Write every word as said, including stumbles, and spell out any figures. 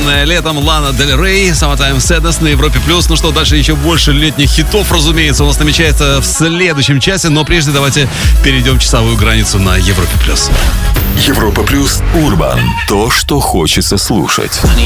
любимое летом Лана Дель Рей, Summertime Sadness на Европе Плюс. Ну что, дальше еще больше летних хитов, разумеется, у нас намечается в следующем часе. Но прежде давайте перейдем часовую границу на Европе Плюс. Европа Плюс Урбан. То, что хочется слушать.